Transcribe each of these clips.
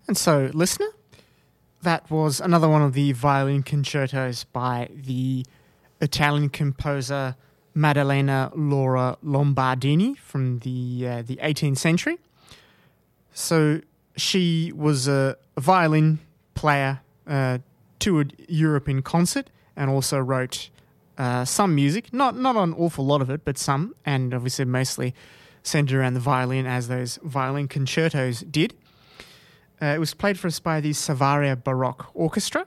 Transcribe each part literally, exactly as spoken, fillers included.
And so, listener, that was another one of the violin concertos by the Italian composer Maddalena Laura Lombardini from the uh, the eighteenth century. So she was a violin player, uh, toured Europe in concert, and also wrote uh, some music, not not an awful lot of it, but some, and obviously mostly centered around the violin, as those violin concertos did. Uh, it was played for us by the Savaria Baroque Orchestra.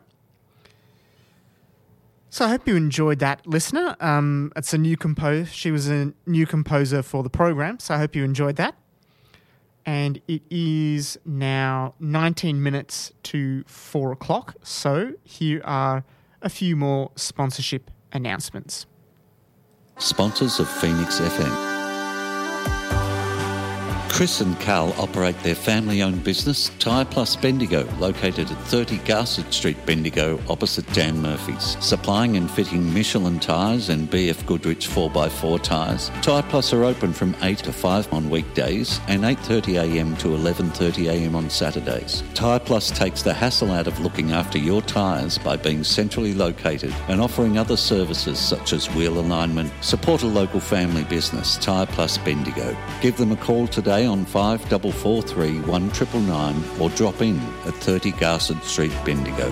So I hope you enjoyed that, listener. Um, it's a new composer. She was a new composer for the program, so I hope you enjoyed that. And it is now nineteen minutes to four o'clock, so here are a few more sponsorship announcements. Sponsors of Phoenix F M. Chris and Carl operate their family-owned business, Tyre Plus Bendigo, located at thirty Garsett Street, Bendigo, opposite Dan Murphy's. Supplying and fitting Michelin tyres and B F Goodrich four by four tyres. Tyre Plus are open from eight to five on weekdays and eight thirty a m to eleven thirty a m on Saturdays. Tyre Plus takes the hassle out of looking after your tyres by being centrally located and offering other services such as wheel alignment. Support a local family business, Tyre Plus Bendigo. Give them a call today on five four four three, one nine nine nine or drop in at thirty Garsett Street, Bendigo.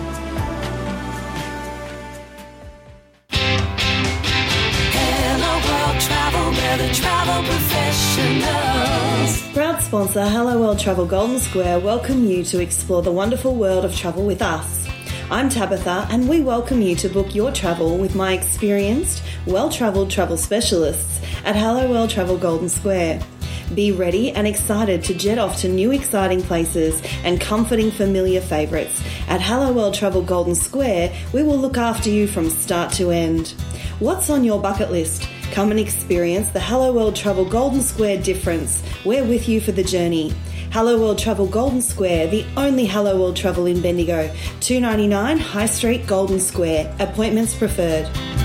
Hello World Travel, we're the travel professionals. Proud sponsor Hello World Travel Golden Square welcome you to explore the wonderful world of travel with us. I'm Tabitha and we welcome you to book your travel with my experienced, well-travelled travel specialists at Hello World Travel Golden Square. Be ready and excited to jet off to new exciting places and comforting familiar favourites. At Hello World Travel Golden Square, we will look after you from start to end. What's on your bucket list? Come and experience the Hello World Travel Golden Square difference. We're with you for the journey. Hello World Travel Golden Square, the only Hello World Travel in Bendigo. two ninety-nine High Street, Golden Square. Appointments preferred.